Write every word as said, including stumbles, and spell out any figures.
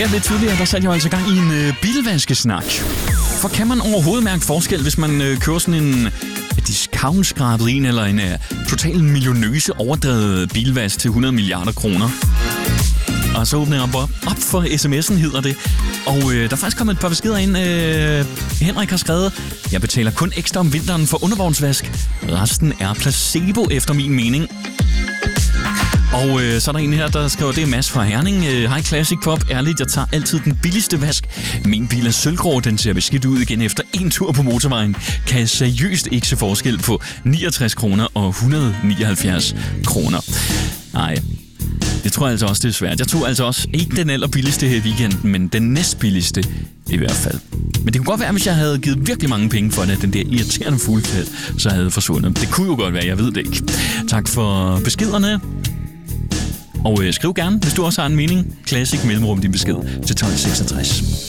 Her lidt tidligere, der satte jeg altså gang i en øh, bilvaskesnak. For kan man overhovedet mærke forskel, hvis man øh, kører sådan en discount-skrabet en eller en øh, total millionøse overdrevet bilvask til hundrede milliarder kroner? Og så åbner jeg op, op for sms'en, hedder det. Og øh, der er faktisk kommet et par beskeder ind. Øh, Henrik har skrevet: jeg betaler kun ekstra om vinteren for undervognsvask. Resten er placebo efter min mening. Og øh, så er der en her, der skriver: det er Mads fra Herning. Øh, Hej Classic Pop. Ærligt, jeg tager altid den billigste vask. Min bil er sølvgrå, den ser beskidt ud igen efter en tur på motorvejen. Kan jeg seriøst ikke se forskel på niogtres kroner og et hundrede og nioghalvfjerds kroner. Nej, det tror jeg altså også, det er svært. Jeg tog altså også ikke den allerbilligste her i weekenden, men den næstbilligste i hvert fald. Men det kunne godt være, hvis jeg havde givet virkelig mange penge for det, at den der irriterende fugleklat så havde forsvundet. Det kunne jo godt være, jeg ved det ikke. Tak for beskederne. Og øh, skriv gerne, hvis du også har en mening. Classic mellemrum din besked til tolv seksogtres.